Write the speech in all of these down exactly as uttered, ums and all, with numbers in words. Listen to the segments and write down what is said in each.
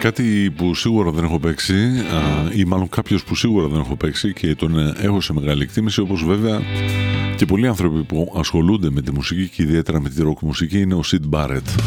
Κάτι που σίγουρα δεν έχω παίξει, ή μάλλον κάποιος που σίγουρα δεν έχω παίξει και τον έχω σε μεγάλη εκτίμηση, όπως βέβαια και πολλοί άνθρωποι που ασχολούνται με τη μουσική και ιδιαίτερα με τη rock μουσική, είναι ο Syd Barrett.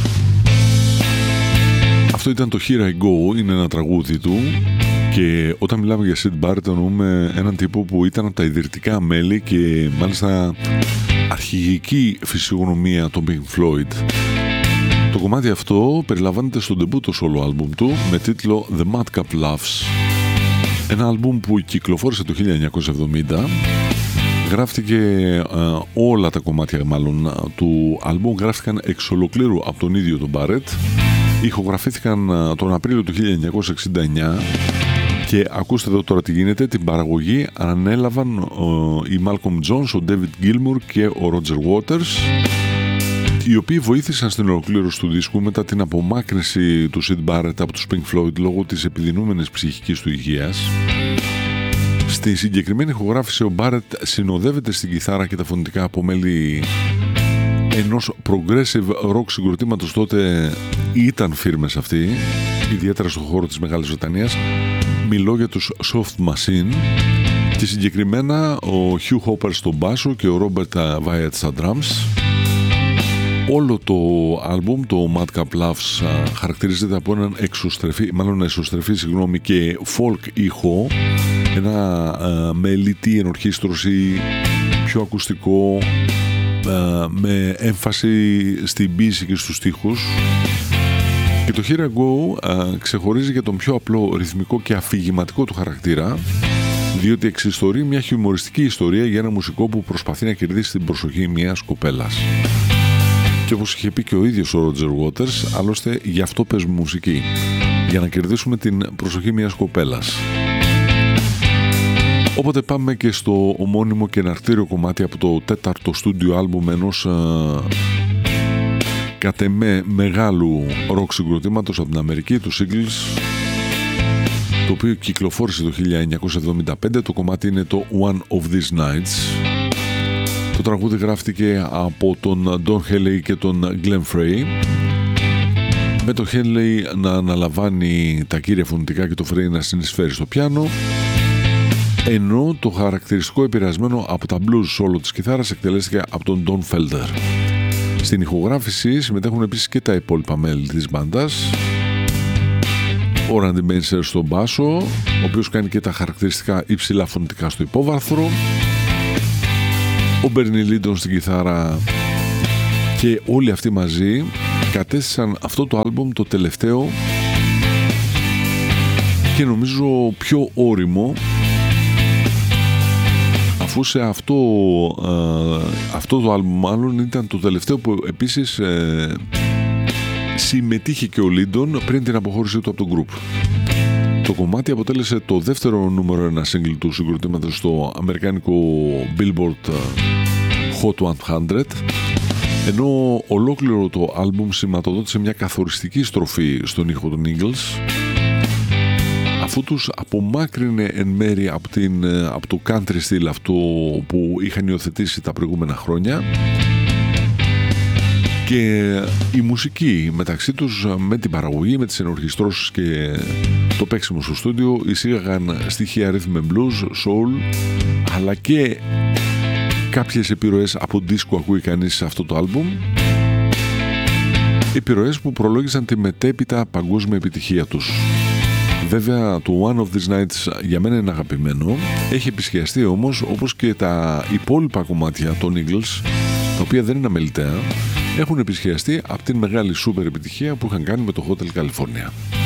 Αυτό ήταν το Here I Go, είναι ένα τραγούδι του, και όταν μιλάμε για Syd Barrett εννοούμε έναν τύπο που ήταν από τα ιδρυτικά μέλη και μάλιστα αρχηγική φυσιογνωμία των Pink Floyd. Το κομμάτι αυτό περιλαμβάνεται στο ντεμπούτο solo άλμπουμ του με τίτλο The Madcap Laughs. Ένα άλμπουμ που κυκλοφόρησε το χίλια εννιακόσια εβδομήντα. Γράφτηκε ε, όλα τα κομμάτια μάλλον του άλμπουμ γράφτηκαν εξ ολοκλήρου από τον ίδιο τον Barrett. Ηχογραφήθηκαν ε, τον Απρίλιο του χίλια εννιακόσια εξήντα εννιά και ακούστε εδώ τώρα τι γίνεται. Την παραγωγή ανέλαβαν ε, οι Malcolm Jones, ο David Gilmour και ο Roger Waters, οι οποίοι βοήθησαν στην ολοκλήρωση του δίσκου μετά την απομάκρυνση του Syd Barrett από τους Pink Floyd λόγω της επιδεινούμενης ψυχικής του υγείας. Στη συγκεκριμένη ηχογράφηση ο Barrett συνοδεύεται στην κιθάρα και τα φωνητικά από μέλη ενός progressive rock συγκροτήματος, τότε ήταν φίρμες αυτοί, ιδιαίτερα στον χώρο της Μεγάλης Βρετανίας. Μιλώ για τους Soft Machine και συγκεκριμένα ο Hugh Hopper στον μπάσο και ο Robert Wyatt στα drums. Όλο το άλμπουμ, το Madcap Laughs, χαρακτηρίζεται από έναν εξωστρεφή, μάλλον εσωστρεφή, συγγνώμη, και folk ήχο, ένα α, με λιτή ενορχήστρωση, πιο ακουστικό, α, με έμφαση στην ποίηση και στους στίχους. Και το Here I Go α, ξεχωρίζει για τον πιο απλό ρυθμικό και αφηγηματικό του χαρακτήρα, διότι εξιστορεί μια χιουμοριστική ιστορία για ένα μουσικό που προσπαθεί να κερδίσει την προσοχή μιας κοπέλας. Και όπως είχε πει και ο ίδιος ο Roger Waters, άλλωστε γι' αυτό παίζουμε μουσική, για να κερδίσουμε την προσοχή μιας κοπέλας. Οπότε πάμε και στο ομώνυμο και εναρκτήριο κομμάτι από το τέταρτο στούντιο άλμπουμ ενός α, κατ' εμέ μεγάλου ροκ συγκροτήματος από την Αμερική, του Eagles, το οποίο κυκλοφόρησε το χίλια εννιακόσια εβδομήντα πέντε. Το κομμάτι είναι το One of These Nights. Το τραγούδι γράφτηκε από τον Don Henley και τον Glenn Frey, με τον Henley να αναλαμβάνει τα κύρια φωνητικά και το Frey να συνεισφέρει στο πιάνο, ενώ το χαρακτηριστικό επηρεασμένο από τα blues solo της κιθάρας εκτελέστηκε από τον Don Felder. Στην ηχογράφηση συμμετέχουν επίσης και τα υπόλοιπα μέλη της μπάντας. Ο Randy Meisner στον μπάσο, ο οποίος κάνει και τα χαρακτηριστικά υψηλά φωνητικά στο υπόβαθρο, ο Bernie Lindon στην κιθάρα, και όλοι αυτοί μαζί κατέστησαν αυτό το άλμπουμ το τελευταίο και νομίζω πιο ώριμο, αφού σε αυτό, ε, αυτό το άλμπουμ μάλλον ήταν το τελευταίο που επίσης ε, συμμετείχε και ο Lindon πριν την αποχώρησή του από το group. Το κομμάτι αποτέλεσε το δεύτερο νούμερο ένα single του συγκροτήματος στο αμερικάνικο Billboard Hot εκατό, ενώ ολόκληρο το άλμπουμ σηματοδότησε μια καθοριστική στροφή στον ήχο των Eagles, αφού τους απομάκρυνε εν μέρη από, την, από το country style αυτό που είχαν υιοθετήσει τα προηγούμενα χρόνια, και η μουσική μεταξύ τους με την παραγωγή, με τις ενορχιστρώσεις και το παίξιμο στο στούντιο εισήγαγαν στοιχεία rhythm and blues, soul, αλλά και κάποιες επιρροές από δίσκο ακούει κανείς σε αυτό το άλμπουμ, επιρροές που προλόγησαν τη μετέπειτα παγκόσμια επιτυχία τους. Βέβαια το One of These Nights για μένα είναι αγαπημένο, έχει επισκιαστεί όμως όπως και τα υπόλοιπα κομμάτια των Eagles, τα οποία δεν είναι αμεληταία, έχουν επισκιαστεί από την μεγάλη σούπερ επιτυχία που είχαν κάνει με το Hotel California.